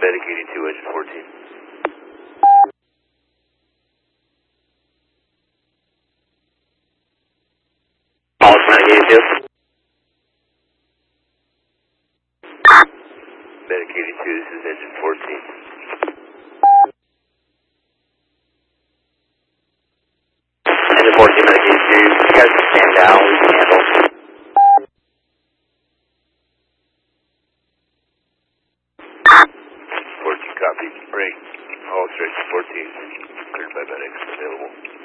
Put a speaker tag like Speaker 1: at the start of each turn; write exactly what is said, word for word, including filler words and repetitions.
Speaker 1: Medic eighty-two, engine fourteen. Polish Medic eighty-two. Medic eighty-two, this is engine fourteen. Engine fourteen, Medic eighty-two, you guys can stand down, we can handle. fourteen, copy, break. All stretch fourteen, cleared by medics, available.